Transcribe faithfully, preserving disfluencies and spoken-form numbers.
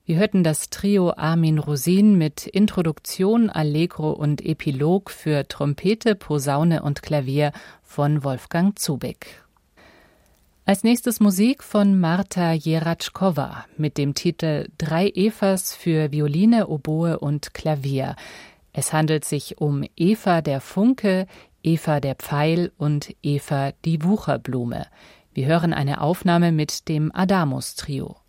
Wir hörten das Trio Armin Rosin mit Introduktion, Allegro und Epilog für Trompete, Posaune und Klavier von Wolfgang Zubik. Als nächstes Musik von Marta Jeratschkova mit dem Titel Drei Evas für Violine, Oboe und Klavier. Es handelt sich um Eva der Funke, Eva der Pfeil und Eva die Wucherblume. Wir hören eine Aufnahme mit dem Adamus-Trio.